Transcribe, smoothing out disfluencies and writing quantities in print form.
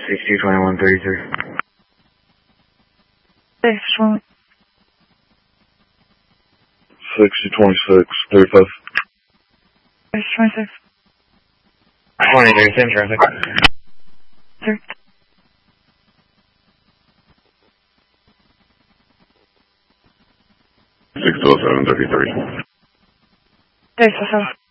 622133. 602635. 26. 23, same traffic. 60733. 607.